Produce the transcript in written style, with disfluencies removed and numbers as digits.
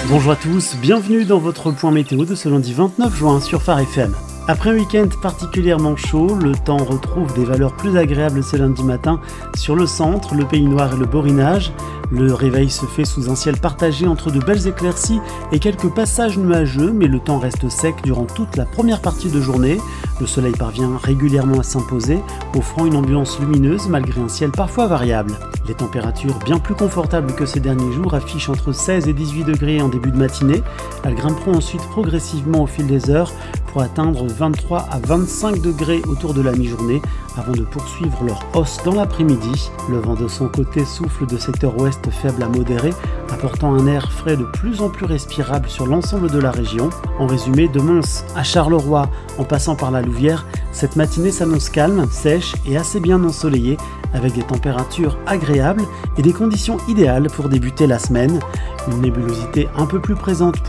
Bonjour à tous, bienvenue dans votre point météo de ce lundi 29 juin sur Phare FM. Après un week-end particulièrement chaud, le temps retrouve des valeurs plus agréables ce lundi matin sur le centre, le Pays Noir et le Borinage. Le réveil se fait sous un ciel partagé entre de belles éclaircies et quelques passages nuageux, mais le temps reste sec durant toute la première partie de journée. Le soleil parvient régulièrement à s'imposer, offrant une ambiance lumineuse malgré un ciel parfois variable. Les températures bien plus confortables que ces derniers jours affichent entre 16 et 18 degrés en début de matinée. Elles grimperont ensuite progressivement au fil des heures pour atteindre 23 à 25 degrés autour de la mi-journée avant de poursuivre leur hausse dans l'après-midi. Le vent de son côté souffle de secteur ouest faible à modéré, apportant un air frais de plus en plus respirable sur l'ensemble de la région. En résumé, de Mons à Charleroi en passant par la Louvière, cette matinée s'annonce calme, sèche et assez bien ensoleillée avec des températures agréables et des conditions idéales pour débuter la semaine. Une nébulosité un peu plus présente